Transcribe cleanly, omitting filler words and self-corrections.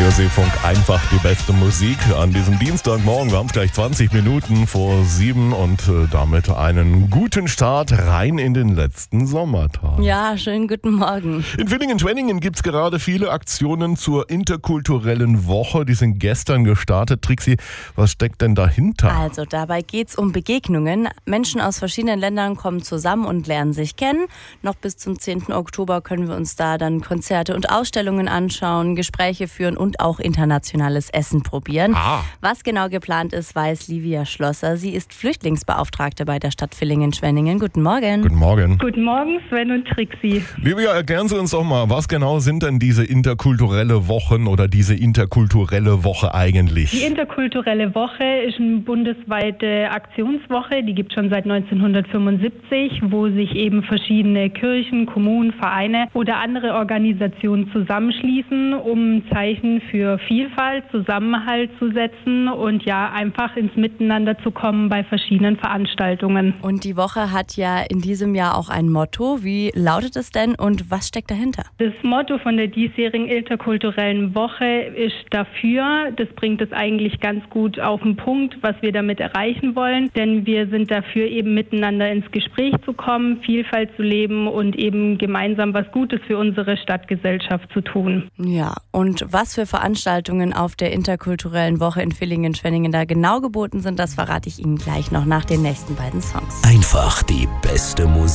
Radio Seefunk, einfach die beste Musik an diesem Dienstagmorgen. Wir haben es gleich 20 Minuten vor 7 und damit einen guten Start rein in den letzten Sommertag. Ja, schönen guten Morgen. In Villingen-Schwenningen gibt es gerade viele Aktionen zur interkulturellen Woche. Die sind gestern gestartet. Trixi, was steckt denn dahinter? Also dabei geht es um Begegnungen. Menschen aus verschiedenen Ländern kommen zusammen und lernen sich kennen. Noch bis zum 10. Oktober können wir uns da dann Konzerte und Ausstellungen anschauen, Gespräche führen und auch internationales Essen probieren. Was genau geplant ist, weiß Livia Schlosser. Sie ist Flüchtlingsbeauftragte bei der Stadt Villingen-Schwenningen. Guten Morgen. Guten Morgen. Guten Morgen, Sven und Trixi. Livia, erklären Sie uns doch mal, was genau sind denn diese interkulturelle Wochen oder diese interkulturelle Woche eigentlich? Die interkulturelle Woche ist eine bundesweite Aktionswoche, die gibt es schon seit 1975, wo sich eben verschiedene Kirchen, Kommunen, Vereine oder andere Organisationen zusammenschließen, um ein Zeichen für Vielfalt, Zusammenhalt zu setzen und ja einfach ins Miteinander zu kommen bei verschiedenen Veranstaltungen. Und die Woche hat ja in diesem Jahr auch ein Motto. Wie lautet es denn und was steckt dahinter? Das Motto von der diesjährigen interkulturellen Woche ist dafür, das bringt es eigentlich ganz gut auf den Punkt, was wir damit erreichen wollen, denn wir sind dafür eben miteinander ins Gespräch zu kommen, Vielfalt zu leben und eben gemeinsam was Gutes für unsere Stadtgesellschaft zu tun. Ja, und was für Veranstaltungen auf der interkulturellen Woche in Villingen-Schwenningen da genau geboten sind, das verrate ich Ihnen gleich noch nach den nächsten beiden Songs. Einfach die beste Musik.